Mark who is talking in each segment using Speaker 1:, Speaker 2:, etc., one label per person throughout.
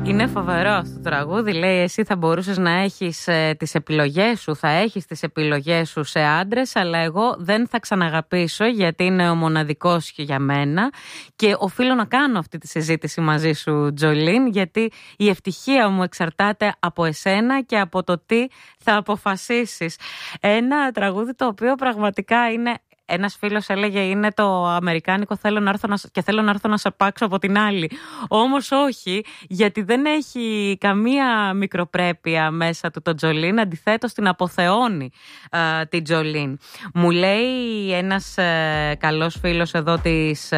Speaker 1: Είναι φοβερό αυτό το τραγούδι. Λέει, εσύ θα μπορούσες να έχεις τις επιλογές σου, θα έχεις τις επιλογές σου σε άντρες, αλλά εγώ δεν θα ξαναγαπήσω γιατί είναι ο μοναδικός και για μένα. Και οφείλω να κάνω αυτή τη συζήτηση μαζί σου, Τζολίν, γιατί η ευτυχία μου εξαρτάται από εσένα και από το τι θα αποφασίσεις. Ένα τραγούδι το οποίο πραγματικά είναι... Ένας φίλος έλεγε είναι το αμερικάνικο θέλω να έρθω να σε πάξω από την άλλη. Όμως όχι, γιατί δεν έχει καμία μικροπρέπεια μέσα του το Τζολίν, αντιθέτως την αποθεώνει την Τζολίν. Μου λέει ένας καλός φίλος εδώ της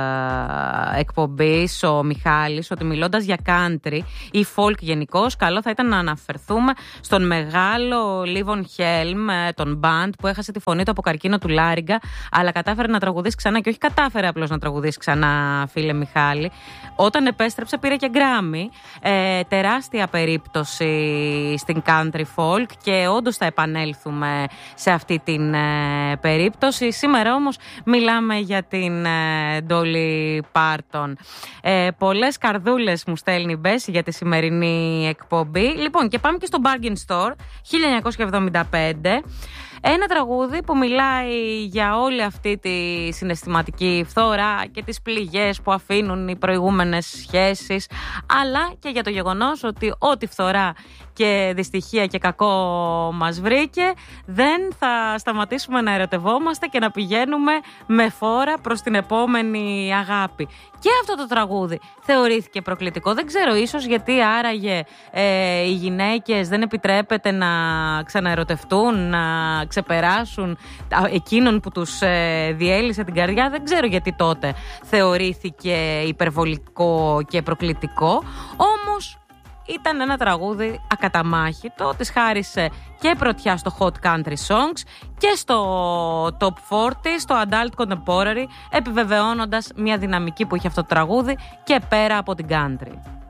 Speaker 1: εκπομπής, ο Μιχάλης, ότι μιλώντας για country ή folk γενικώς, καλό θα ήταν να αναφερθούμε στον μεγάλο Λίβον Χέλμ, τον band που έχασε τη φωνή του από καρκίνο του λάριγκα, αλλά κατάφερε να τραγουδήσει ξανά και όχι κατάφερε απλώς να τραγουδήσει ξανά, φίλε Μιχάλη. Όταν επέστρεψε πήρε και Γκράμι. Τεράστια περίπτωση στην country folk και όντως θα επανέλθουμε σε αυτή την περίπτωση. Σήμερα όμως μιλάμε για την Dolly Parton. Πολλές καρδούλες μου στέλνει η Μπέση για τη σημερινή εκπομπή. Λοιπόν, και πάμε και στο Bargain Store 1975. Ένα τραγούδι που μιλάει για όλη αυτή τη συναισθηματική φθορά και τις πληγές που αφήνουν οι προηγούμενες σχέσεις, αλλά και για το γεγονός ότι ό,τι φθορά και δυστυχία και κακό μας βρήκε, δεν θα σταματήσουμε να ερωτευόμαστε και να πηγαίνουμε με φόρα προς την επόμενη αγάπη. Και αυτό το τραγούδι θεωρήθηκε προκλητικό. Δεν ξέρω, ίσως γιατί άραγε οι γυναίκες δεν επιτρέπεται να ξαναερωτευτούν, να ξεπεράσουν εκείνον που τους διέλυσε την καρδιά. Δεν ξέρω γιατί τότε θεωρήθηκε υπερβολικό και προκλητικό. Όμως ήταν ένα τραγούδι ακαταμάχητο, της χάρισε και πρωτιά στο Hot Country Songs και στο Top 40, στο Adult Contemporary, επιβεβαιώνοντας μια δυναμική που είχε αυτό το τραγούδι και πέρα από την country.